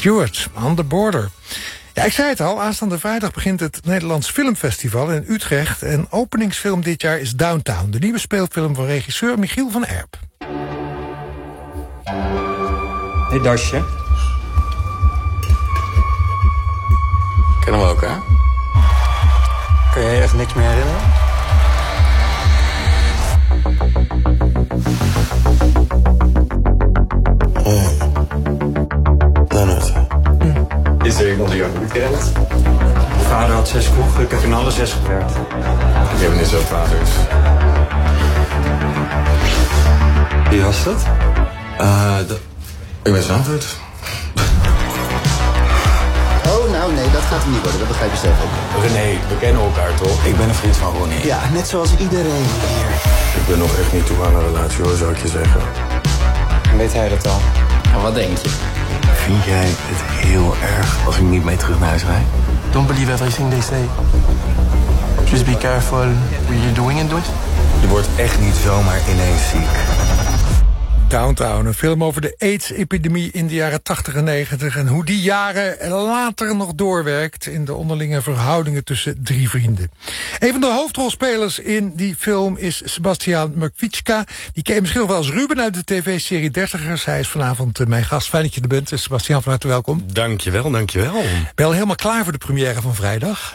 Stewart, On the Border. Ja, ik zei het al, aanstaande vrijdag begint het Nederlands Filmfestival in Utrecht. En openingsfilm dit jaar is Downtown, de nieuwe speelfilm van regisseur Michiel van Erp. Dit dasje. Kennen we ook, hè? Kan je je echt niks meer herinneren? Leonard. Is er iemand die jou niet kent? Mijn vader had 6 kroegen, ik heb in alle 6 gewerkt. Ik heb niet zo vaders. Wie was dat? Ik ben Zandvoort. Oh, nou nee, dat gaat hem niet worden. Dat begrijp je zelf ook. René, we kennen elkaar toch? Ik ben een vriend van Ronnie. Ja, net zoals iedereen hier. Ik ben nog echt niet toe aan een relatie, hoor, zou ik je zeggen. Weet hij dat al? Maar wat denk je? Vind jij het heel erg als ik niet mee terug naar huis rijd? Don't believe everything they say. Just be careful what you're doing and do it. Je wordt echt niet zomaar ineens ziek. Downtown, een film over de AIDS-epidemie in de jaren 80 en 90... en hoe die jaren later nog doorwerkt in de onderlinge verhoudingen tussen 3 vrienden. Een van de hoofdrolspelers in die film is Sebastian Mrkwiczka. Die ken je misschien nog wel als Ruben uit de tv-serie Dertigers. Hij is vanavond mijn gast. Fijn dat je er bent. Sebastian, van harte welkom. Dankjewel. Ben je al helemaal klaar voor de première van vrijdag?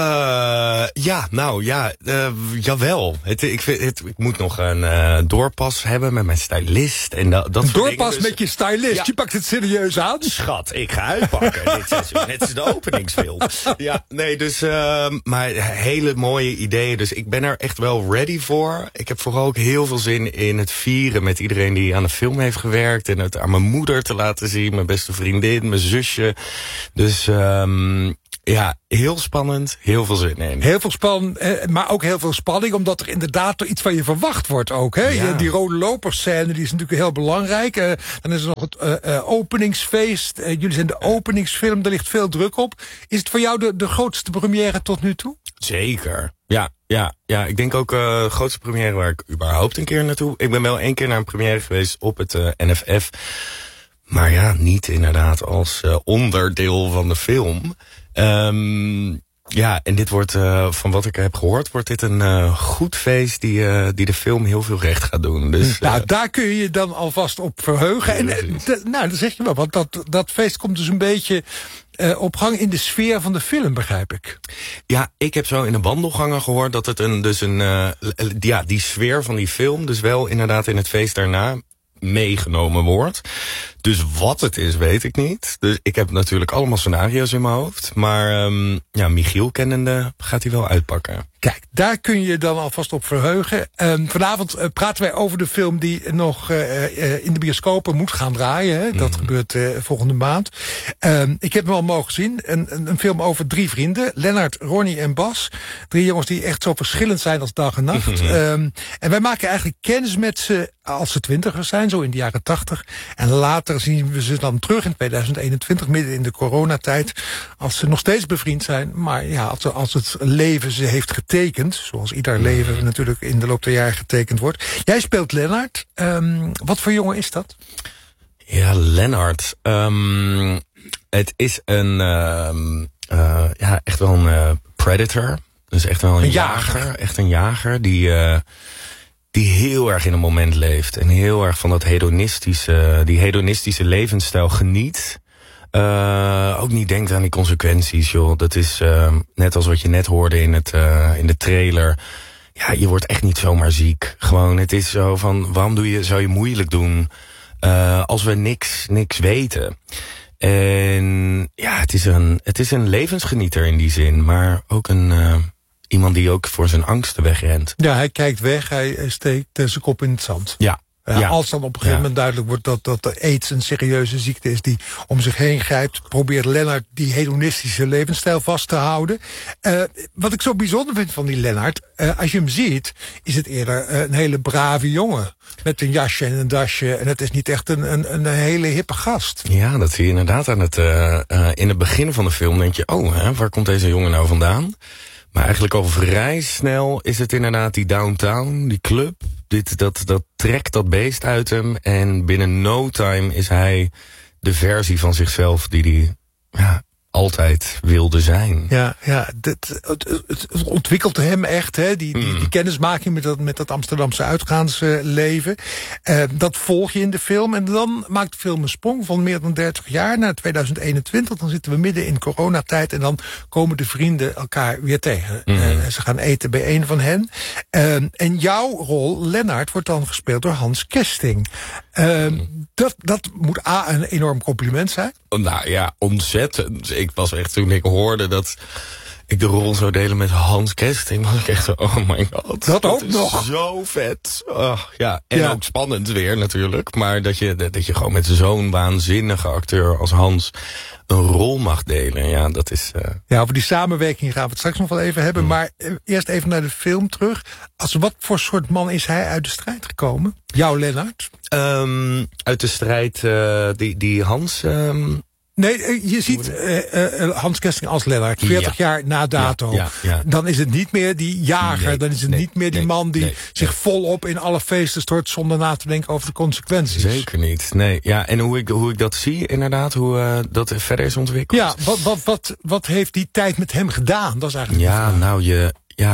Jawel. Ik moet nog een doorpas hebben met mijn stylist. En dat een doorpas dingen, dus... met je stylist? Ja. Je pakt het serieus aan? Schat, ik ga uitpakken. Dit is de openingsfilm. Ja, nee, dus... maar hele mooie ideeën. Dus ik ben er echt wel ready voor. Ik heb vooral ook heel veel zin in het vieren met iedereen die aan de film heeft gewerkt. En het aan mijn moeder te laten zien. Mijn beste vriendin, mijn zusje. Dus... ja, heel spannend, heel veel zin in. Heel veel maar ook heel veel spanning, omdat er inderdaad iets van je verwacht wordt ook. Hè? Ja. Die rode loperscène die is natuurlijk heel belangrijk. Dan is er nog het openingsfeest. Jullie zijn de openingsfilm, daar ligt veel druk op. Is het voor jou de grootste première tot nu toe? Zeker, ja. Ik denk ook de grootste première waar ik überhaupt een keer naartoe... Ik ben wel 1 keer naar een première geweest op het NFF. Maar ja, niet inderdaad als onderdeel van de film... ja, en dit wordt, van wat ik heb gehoord, wordt dit een goed feest die de film heel veel recht gaat doen. Dus, nou, daar kun je je dan alvast op verheugen. En dat zeg je wel, want dat feest komt dus een beetje op gang in de sfeer van de film, begrijp ik. Ja, ik heb zo in de wandelgangen gehoord dat het die sfeer van die film dus wel inderdaad in het feest daarna meegenomen wordt. Dus wat het is, weet ik niet. Dus ik heb natuurlijk allemaal scenario's in mijn hoofd. Maar Michiel kennende gaat hij wel uitpakken. Kijk, daar kun je dan alvast op verheugen. Vanavond praten wij over de film die nog in de bioscopen moet gaan draaien. Hè? Dat gebeurt volgende maand. Ik heb hem al mogen zien. Een film over 3 vrienden. Lennart, Ronnie en Bas. 3 jongens die echt zo verschillend zijn als dag en nacht. En wij maken eigenlijk kennis met ze als ze 20ers zijn, zo in de jaren 80. En later zien we ze dan terug in 2021, midden in de coronatijd. Als ze nog steeds bevriend zijn. Maar ja, als het leven ze heeft getekend, zoals ieder leven natuurlijk in de loop der jaren getekend wordt. Jij speelt Lennart. Wat voor jongen is dat? Ja, Lennart. Het is echt wel een predator. Dus echt wel een jager. Echt een jager die heel erg in een moment leeft. En heel erg van die hedonistische levensstijl geniet. Ook niet denkt aan die consequenties, joh. Dat is net als wat je net hoorde in de trailer. Ja, je wordt echt niet zomaar ziek. Gewoon, het is zo van, waarom zou je moeilijk doen als we niks weten? En ja, het is een levensgenieter in die zin. Maar ook iemand die ook voor zijn angsten wegrent. Ja, hij kijkt weg, hij steekt zijn kop in het zand. Ja. Als dan op een gegeven moment duidelijk wordt dat de AIDS een serieuze ziekte is die om zich heen grijpt, probeert Lennart die hedonistische levensstijl vast te houden. Wat ik zo bijzonder vind van die Lennart, als je hem ziet, is het eerder een hele brave jongen. Met een jasje en een dasje. En het is niet echt een hele hippe gast. Ja, dat zie je inderdaad aan in het begin van de film. Denk je, waar komt deze jongen nou vandaan? Maar eigenlijk al vrij snel is het inderdaad die downtown, die club. Dat trekt dat beest uit hem. En binnen no time is hij de versie van zichzelf die hij altijd wilde zijn. Ja, het ontwikkelde hem echt, hè? Die kennismaking met dat Amsterdamse uitgaansleven. Dat volg je in de film. En dan maakt de film een sprong van meer dan 30 jaar naar 2021. Dan zitten we midden in coronatijd en dan komen de vrienden elkaar weer tegen. Ze gaan eten bij een van hen. En jouw rol, Lennart, wordt dan gespeeld door Hans Kesting. Dat moet een enorm compliment zijn. Nou ja, ontzettend. Ik was echt, toen ik hoorde dat ik de rol zou delen met Hans Kesting, was ik echt zo, oh my god. Dat ook nog. Zo vet. En ook spannend weer natuurlijk. Maar dat je gewoon met zo'n waanzinnige acteur als Hans een rol mag delen. Ja, dat is... Ja, over die samenwerking gaan we het straks nog wel even hebben. Maar eerst even naar de film terug. Als wat voor soort man is hij uit de strijd gekomen? Jouw Lennart? Uit de strijd die Hans... Nee, je ziet Hans Kesting als Lennart, 40 jaar na dato. Ja. Dan is het niet meer die jager. Dan is het niet meer die man die zich volop in alle feesten stort zonder na te denken over de consequenties. Zeker niet. Nee. Ja, en hoe ik dat zie, inderdaad, hoe dat verder is ontwikkeld. Ja, wat heeft die tijd met hem gedaan? Dat is eigenlijk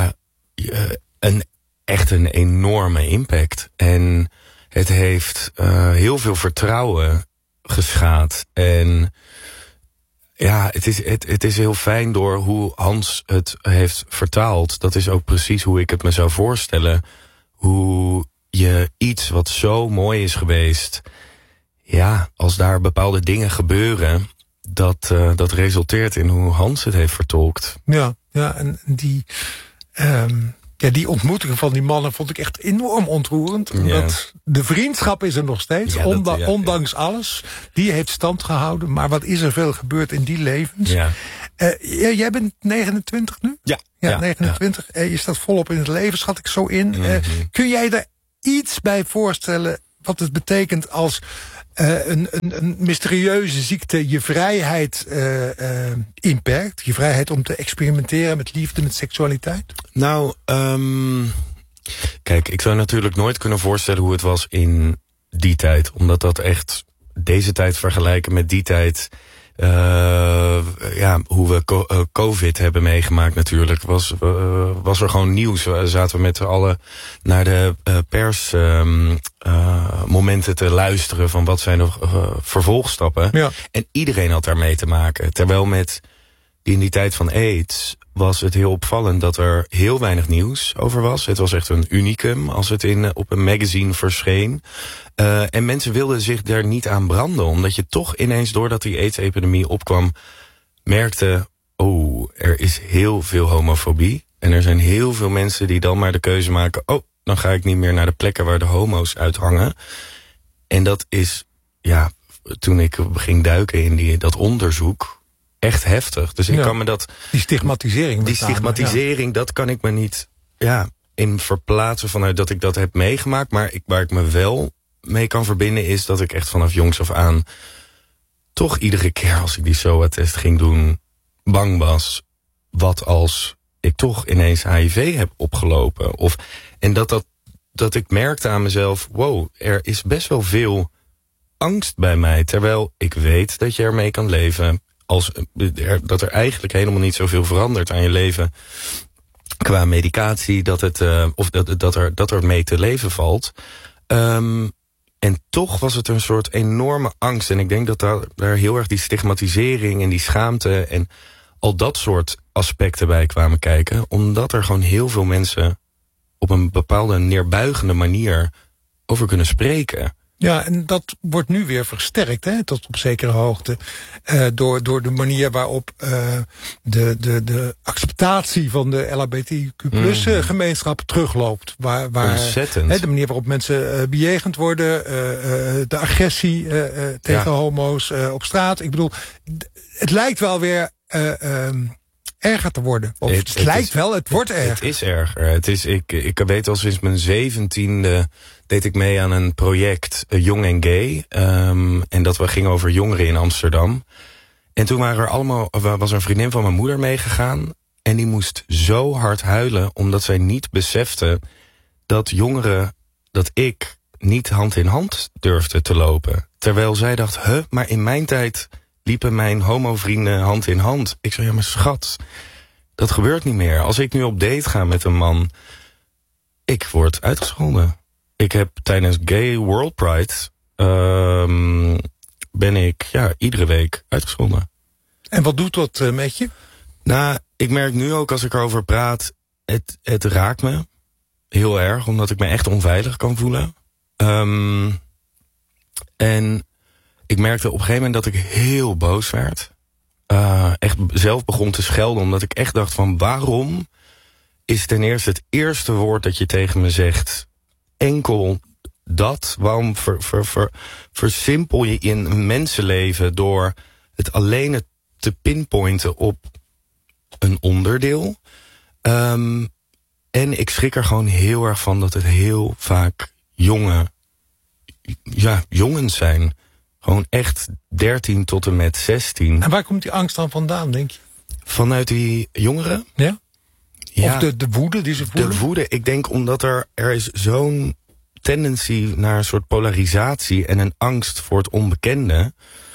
echt een enorme impact. En het heeft heel veel vertrouwen geschaad. En ja, het is heel fijn door hoe Hans het heeft vertaald. Dat is ook precies hoe ik het me zou voorstellen. Hoe je iets wat zo mooi is geweest, ja, als daar bepaalde dingen gebeuren, dat resulteert in hoe Hans het heeft vertolkt. Ja, en die ontmoetingen van die mannen vond ik echt enorm ontroerend. Omdat de vriendschap is er nog steeds, ondanks alles. Die heeft stand gehouden. Maar wat is er veel gebeurd in die levens? Ja. Jij bent 29 nu? Ja, 29. Je staat volop in het leven, schat ik zo in. Kun jij daar iets bij voorstellen wat het betekent als een mysterieuze ziekte je vrijheid inperkt? Je vrijheid om te experimenteren met liefde, met seksualiteit? Nou, kijk, ik zou natuurlijk nooit kunnen voorstellen hoe het was in die tijd. Omdat dat echt deze tijd vergelijken met die tijd. Hoe we COVID hebben meegemaakt natuurlijk, was er gewoon nieuws. We zaten met z'n allen naar de persmomenten te luisteren van wat zijn nog vervolgstappen. Ja. En iedereen had daarmee te maken. Terwijl in die tijd van AIDS was het heel opvallend dat er heel weinig nieuws over was. Het was echt een unicum als het op een magazine verscheen. En mensen wilden zich daar niet aan branden. Omdat je toch ineens, doordat die AIDS-epidemie opkwam, merkte, er is heel veel homofobie. En er zijn heel veel mensen die dan maar de keuze maken, dan ga ik niet meer naar de plekken waar de homo's uithangen. En dat is, toen ik ging duiken in dat onderzoek, echt heftig. Dus ik kan me dat... Die stigmatisering, dat kan ik me niet in verplaatsen vanuit dat ik dat heb meegemaakt. Maar waar ik me wel mee kan verbinden is dat ik echt vanaf jongs af aan toch iedere keer als ik die SOA-test ging doen, bang was. Wat als ik toch ineens HIV heb opgelopen? En dat ik merkte aan mezelf, er is best wel veel angst bij mij. Terwijl ik weet dat je ermee kan leven. Dat er eigenlijk helemaal niet zoveel verandert aan je leven qua medicatie, dat er mee te leven valt. En toch was het een soort enorme angst. En ik denk dat daar heel erg die stigmatisering en die schaamte en al dat soort aspecten bij kwamen kijken. Omdat er gewoon heel veel mensen op een bepaalde neerbuigende manier over kunnen spreken. Ja, en dat wordt nu weer versterkt, tot op zekere hoogte. Door de manier waarop de acceptatie van de LHBTQ+-gemeenschap terugloopt. Ontzettend. De manier waarop mensen bejegend worden, de agressie tegen homo's op straat. Ik bedoel, het lijkt wel weer erger te worden. Of het wordt erger. Het is erger. Ik weet al sinds mijn 17e deed ik mee aan een project Jong en Gay. En dat ging over jongeren in Amsterdam. En toen was een vriendin van mijn moeder meegegaan. En die moest zo hard huilen, omdat zij niet besefte dat jongeren, dat ik niet hand in hand durfde te lopen. Terwijl zij dacht, maar in mijn tijd liepen mijn homovrienden hand in hand. Ik zei, ja, maar schat, dat gebeurt niet meer. Als ik nu op date ga met een man, ik word uitgescholden. Ik heb tijdens Gay World Pride, ben ik iedere week uitgescholden. En wat doet dat met je? Nou, ik merk nu ook als ik erover praat, het raakt me heel erg, omdat ik me echt onveilig kan voelen. En ik merkte op een gegeven moment dat ik heel boos werd. Echt zelf begon te schelden, omdat ik echt dacht van, waarom is ten eerste het eerste woord dat je tegen me zegt enkel dat? Waarom versimpel je in een mensenleven door het alleen te pinpointen op een onderdeel? En ik schrik er gewoon heel erg van dat het heel vaak jongens zijn. Gewoon echt 13 tot en met 16. En waar komt die angst dan vandaan, denk je? Vanuit die jongeren? Ja? Ja. Of de woede die ze voelen? De woede, ik denk omdat er is zo'n tendency naar een soort polarisatie en een angst voor het onbekende,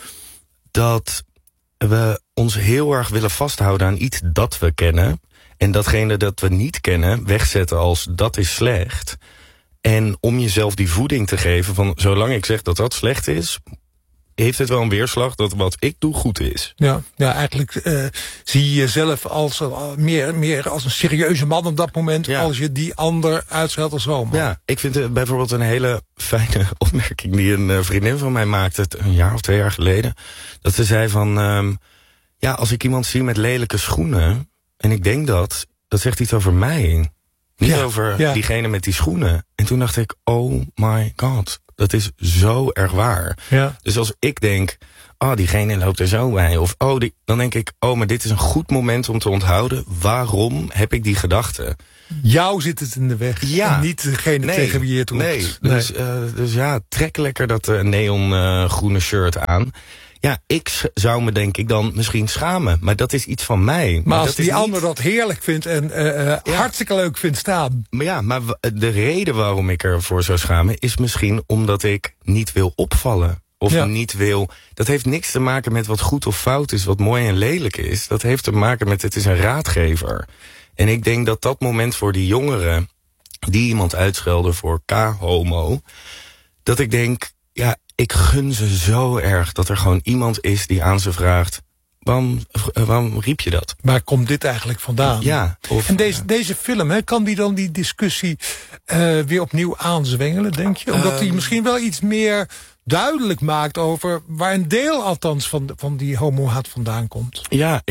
dat we ons heel erg willen vasthouden aan iets dat we kennen. En datgene dat we niet kennen wegzetten als dat is slecht. En om jezelf die voeding te geven van, zolang ik zeg dat dat slecht is, heeft het wel een weerslag dat wat ik doe goed is. Ja, eigenlijk zie je jezelf als meer als een serieuze man op dat moment, als je die ander uitscheldt als homo. Ja, ik vind het bijvoorbeeld een hele fijne opmerking die een vriendin van mij maakte, een jaar of 2 jaar geleden. Dat ze zei van, als ik iemand zie met lelijke schoenen, en ik denk dat zegt iets over mij. Niet over diegene met die schoenen. En toen dacht ik, oh my god, dat is zo erg waar. Ja. Dus als ik denk, diegene loopt er zo bij. Of dan denk ik, maar dit is een goed moment om te onthouden. Waarom heb ik die gedachte? Jou zit het in de weg. Ja. En niet degene tegen wie je het roept. Nee. Dus trek lekker dat neongroene shirt aan. Ja, ik zou me denk ik dan misschien schamen. Maar dat is iets van mij. Maar als die ander dat heerlijk vindt en hartstikke leuk vindt staan. Maar de reden waarom ik ervoor zou schamen is misschien omdat ik niet wil opvallen. Of niet wil. Dat heeft niks te maken met wat goed of fout is, wat mooi en lelijk is. Dat heeft te maken met, het is een raadgever. En ik denk dat dat moment voor die jongeren die iemand uitschelden voor K-homo, dat ik denk, ik gun ze zo erg dat er gewoon iemand is die aan ze vraagt, waarom riep je dat? Waar komt dit eigenlijk vandaan? Ja. En deze film, kan die dan die discussie weer opnieuw aanzwengelen, denk je? Omdat die misschien wel iets meer duidelijk maakt over waar een deel althans van die homohaat vandaan komt. Ja,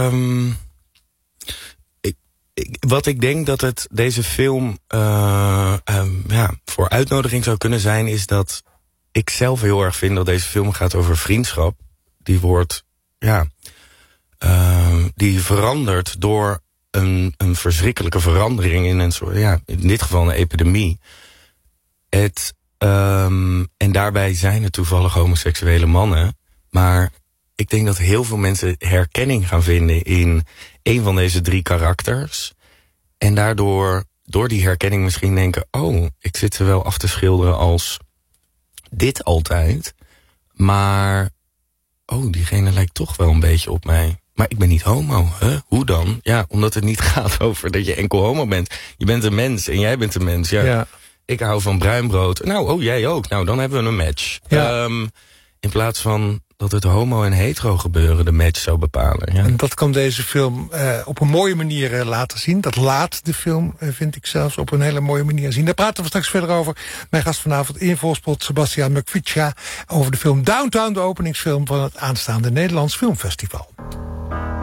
wat ik denk dat deze film voor uitnodiging zou kunnen zijn, is dat ik zelf heel erg vind dat deze film gaat over vriendschap. Die wordt, die verandert door een verschrikkelijke verandering in een soort, in dit geval een epidemie. En daarbij zijn het toevallig homoseksuele mannen. Maar ik denk dat heel veel mensen herkenning gaan vinden in een van deze 3 karakters. En daardoor, door die herkenning misschien denken, ik zit ze wel af te schilderen als dit altijd. Maar, diegene lijkt toch wel een beetje op mij. Maar ik ben niet homo, hè? Hoe dan? Ja, omdat het niet gaat over dat je enkel homo bent. Je bent een mens en jij bent een mens, ja. Ik hou van bruin brood. Nou, jij ook. Nou, dan hebben we een match. Ja. In plaats van dat het homo en hetero gebeuren de match zou bepalen. Ja. En dat kan deze film op een mooie manier laten zien. Dat laat de film, vind ik zelfs, op een hele mooie manier zien. Daar praten we straks verder over. Mijn gast vanavond in Volspot, Sebastiaan Mukvica, over de film Downtown, de openingsfilm van het aanstaande Nederlands Filmfestival.